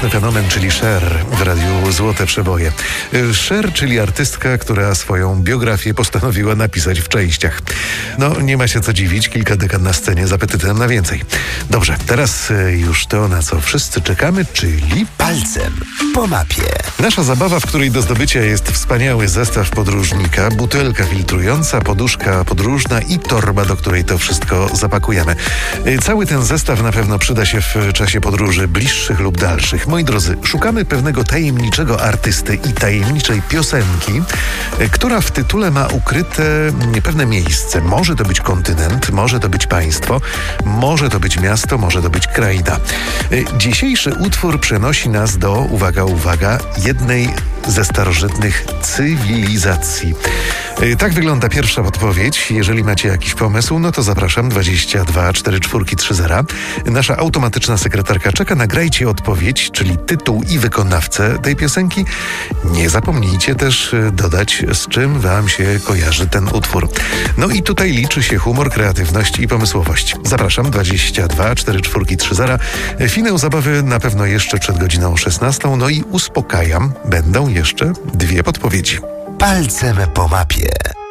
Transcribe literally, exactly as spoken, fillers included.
muzyczny fenomen, czyli Cher w radiu Złote Przeboje. Cher, czyli artystka, która swoją biografię postanowiła napisać w częściach. No, nie ma się co dziwić, kilka dekad na scenie z apetytem na więcej. Dobrze, teraz już to, na co wszyscy czekamy, czyli Palcem po mapie. Nasza zabawa, w której do zdobycia jest wspaniały zestaw podróżnika, butelka filtrująca, poduszka podróżna i torba, do której to wszystko zapakujemy. Cały ten zestaw na pewno przyda się w czasie podróży bliższych lub dalszych. Moi drodzy, szukamy pewnego tajemniczego artysty i tajemniczej piosenki, która w tytule ma ukryte pewne miejsce. Może to być kontynent, może to być państwo, może to być miasto, może to być kraina. Dzisiejszy utwór przenosi nas do, uwaga, uwaga, jednej ze starożytnych cywilizacji. Tak wygląda pierwsza podpowiedź. Jeżeli macie jakiś pomysł, no to zapraszam dwadzieścia dwa cztery cztery trzy zero. Nasza automatyczna sekretarka czeka. Nagrajcie odpowiedź, czyli tytuł i wykonawcę tej piosenki. Nie zapomnijcie też dodać, z czym wam się kojarzy ten utwór. No i tutaj liczy się humor, kreatywność i pomysłowość. Zapraszam dwadzieścia dwa cztery cztery trzy zero. Finał zabawy na pewno jeszcze przed godziną szesnastą. No i uspokajam, będą jeszcze dwie podpowiedzi. Palcem po mapie.